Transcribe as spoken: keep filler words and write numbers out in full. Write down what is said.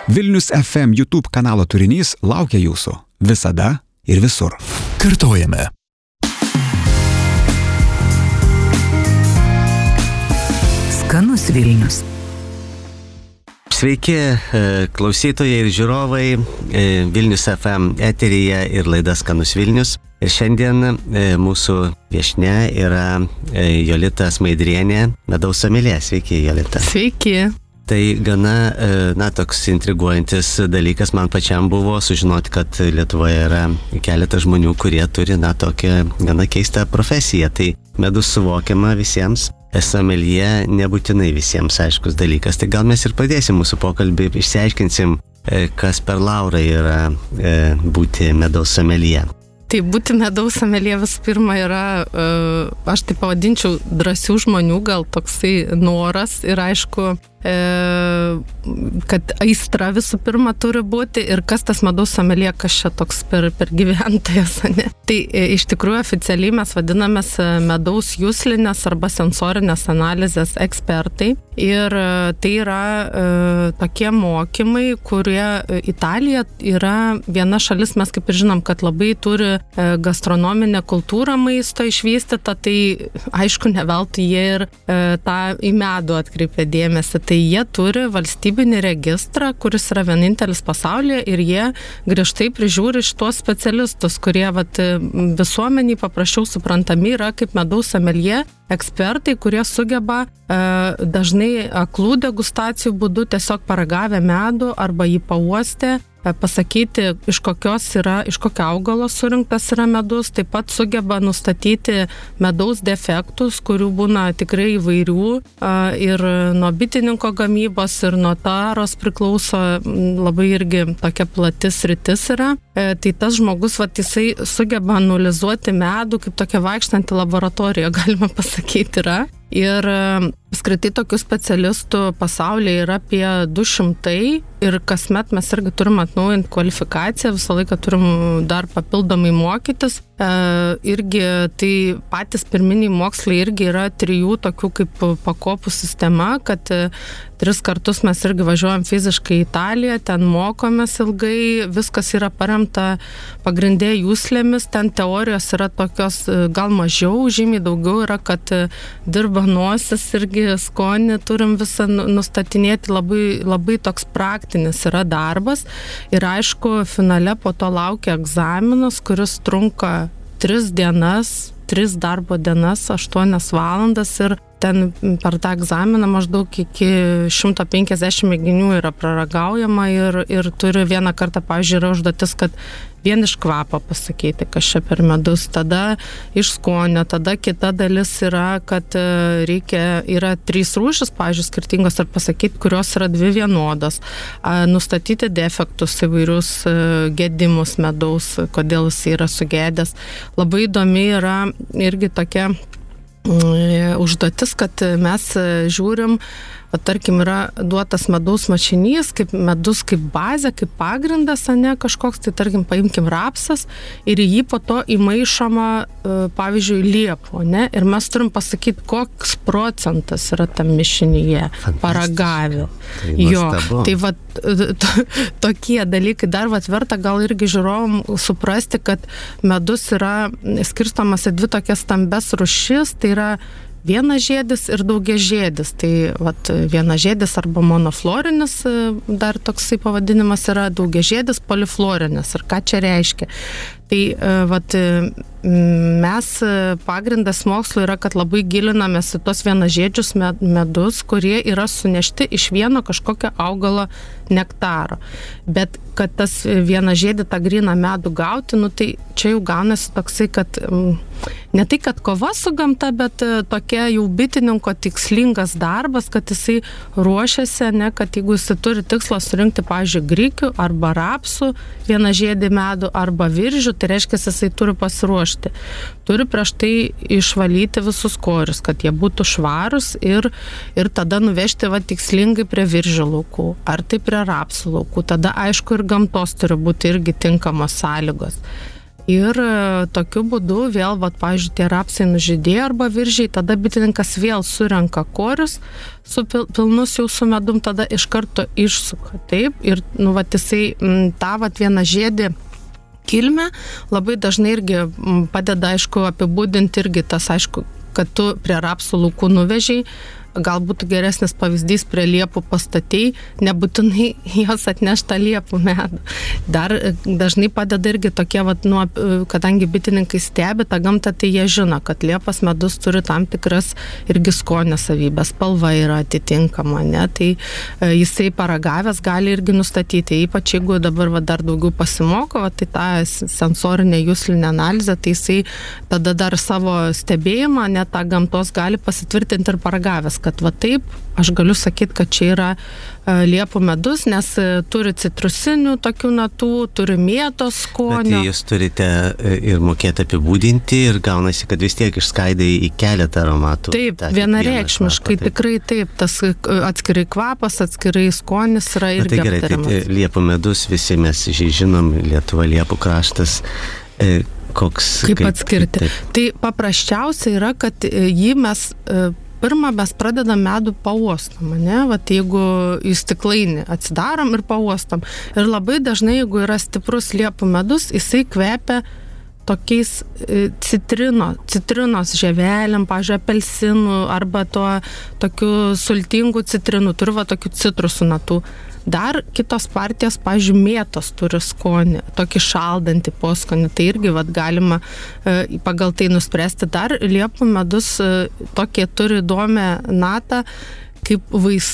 Vilnius F M YouTube kanalo turinys laukia jūsų visada ir visur. Kartojame. Skanus Vilnius. Sveiki, klausytojai ir žiūrovai, Vilnius F M eteryje ir laida Skanus Vilnius. Ir šiandien mūsų viešnia yra Jolita Smaidrienė, medaus somelė. Sveiki, Jolita. Sveiki. Tai gana, na, toks intriguojantis dalykas man pačiam buvo sužinoti, kad Lietuvoje yra keletas žmonių, kurie turi, na, tokią gana keistą profesiją. Tai medus suvokiama visiems. Someljė nebūtinai visiems aiškus dalykas. Tai gal mes ir pradėsim mūsų pokalbį, išsiaiškinsim, kas per laurą yra būti medaus someljė. Tai būti medaus someljė visų pirma yra, aš tai pavadinčiau, drąsių žmonių, gal toksai noras ir aišku, kad aistra visų pirma turi būti ir kas tas medaus someljė, kas čia toks per, per gyventojas, ne? Tai iš tikrųjų oficialiai mes vadinamės medaus juslinės arba sensorinės analizės ekspertai ir tai yra e, tokie mokymai, kurie Italija yra viena šalis, mes kaip ir žinom, kad labai turi e, gastronominę kultūrą maisto išvystytą, tai aišku, ne veltui jie ir e, tą į medų atkreipia dėmesį. Tai jie turi valstybinį registrą, kuris yra vienintelis pasaulyje ir jie griežtai prižiūri šitos specialistus, kurie vat, visuomeniai paprasčiau suprantami yra kaip medaus someljė ekspertai, kurie sugeba e, dažnai aklų degustacijų būdu tiesiog paragavę medų arba jį pauostę, pasakyti, iš kokios yra, iš kokio augalo surinktas yra medus, taip pat sugeba nustatyti medaus defektus, kurių būna tikrai įvairių ir nuo bitininko gamybos ir nuo taros priklauso labai irgi tokia plati sritis yra. Tai tas žmogus, vat, jisai sugeba analizuoti medų kaip tokia vaikštanti laboratorija, galima pasakyti, yra. Ir apskritai tokių specialistų pasaulyje yra apie du šimtai ir kasmet mes irgi turim atnaujinti kvalifikaciją, visą laiką turim dar papildomai mokytis. E, irgi tai patys pirminiai mokslai irgi yra trijų tokių kaip pakopų sistema, kad tris kartus mes irgi važiuojam fiziškai į Italiją, ten mokomės ilgai, viskas yra paremta pagrindė juslėmis, ten teorijos yra tokios gal mažiau, žymiai daugiau yra, kad dirba nosis irgi skonį, turim visą nustatinėti, labai, labai toks praktinis yra darbas ir aišku, finale po to laukia egzaminas, kuris trunka tris dienas, tris darbo dienas, aštuonias valandas ir ten per tą egzaminą maždaug iki šimto penkiasdešimt mėginių yra praragaujama ir, ir turi vieną kartą, pavyzdžiui, yra užduotis, kad vien iš kvapo pasakyti, kas čia per medus, tada iš skonio, tada kita dalis yra, kad reikia, yra trys rūšis, pavyzdžiui, skirtingos ir pasakyti, kurios yra dvi vienodos, nustatyti defektus įvairius gedimus medaus, kodėl jis yra sugedęs. Labai įdomi yra irgi tokia užduotis, kad mes žiūrim, tarkim, yra duotas medaus mašinys, kaip medus kaip bazė, kaip pagrindas, ne kažkoks, tai tarkim, paimkim rapsas ir jį po to įmaišoma, pavyzdžiui, liepų, ne? Ir mes turim pasakyti, koks procentas yra tam mišinyje paragavę. Tai jo, tai va, tokie dalykai dar vat verta gal irgi žiūrovom suprasti, kad medus yra skirstomas į dvi tokias stambes rūšis, tai yra vienažiedis ir daugiažiedis. Tai vat, vienažiedis arba monoflorinis, dar toksai pavadinimas yra daugiažiedis poliflorinis. Ir ką čia reiškia? Tai vat, mes pagrindas mokslo yra, kad labai gilinamės į tos vienažiedžius medus, kurie yra sunešti iš vieno kažkokio augalo nektaro. Bet kad tas vienažiedį tą gryną medų gauti, nu tai čia jau gaunasi toksai, kad ne tai, kad kova su gamta, bet tokia jau bitininko tikslingas darbas, kad jisai ruošiasi, ne, kad jeigu jisai turi tikslą surinkti, pavyzdžiui, grikių arba rapsų vienažiedį medų arba viržių, tai reiškia, jisai turi pasiruošti. Turi prieš tai išvalyti visus korius, kad jie būtų švarus ir, ir tada nuvežti va, tikslingai prie viržių laukų, ar tai prie rapsų laukų. Tada aišku ir gamtos turi būti irgi tinkamos sąlygos. Ir tokiu būdu vėl, vat, pavyzdžiui, tie rapsai nužydėjo arba viržiai, tada bitininkas vėl surenka korius su pil, pilnus jau su medum, tada iš karto išsuka, taip, ir, nu, vat, jisai m, tą, vat, vieną žiedį kilmę labai dažnai irgi m, padeda, aišku, apibūdinti irgi tas, aišku, kad tu prie rapsų laukų nuvežiai, galbūt geresnis pavyzdys prie liepų pastatei, nebūtinai jos atneš tą liepų medų. Dar dažnai padeda irgi tokie, vat, nu, kadangi bitininkai stebi tą gamtą, tai jie žino, kad liepas medus turi tam tikras irgi skonio savybės, spalva yra atitinkama, ne? Tai e, jisai paragavęs gali irgi nustatyti, ypač jeigu dabar va, dar daugiau pasimoko, va, tai tą sensorinę juslinę analizę, tai jisai tada dar savo stebėjimą, net tą gamtos gali pasitvirtinti ir paragavęs, kad va taip, aš galiu sakyti, kad čia yra uh, liepų medus, nes uh, turi citrusinių tokių natų, turi mėtos skonio. Bet jūs turite ir mokėti apibūdinti ir gaunasi, kad vis tiek išskaidai į keletą aromatų. Taip, vienareikšmiškai, taip. tikrai taip, tas atskirai kvapas, atskirai skonis yra irgi tai gerai, aptariamas. Tai liepų medus, visi mes žinom, Lietuva liepų kraštas. E, koks, kaip, kaip taip, atskirti? taip. Tai paprasčiausia yra, kad jį mes... Uh, Pirmą mes pradedam medų pauostom, ne? Vat jeigu į stiklainį atsidarom ir pauostom. Ir labai dažnai, jeigu yra stiprus liepų medus, jisai kvepia tokiais e, citrino, citrinos žievelėm, pavyzdžiui, apelsinų arba tuo tokiu sultingų citrinų, turi va tokių citrusų natų. Dar kitos partijos, pavyzdžiui, mėtos turi skonį, tokį šaldantį poskonį, tai irgi vat, galima e, pagal tai nuspręsti. Dar liepų medus e, tokie turi įdomią natą, kaip vaistų.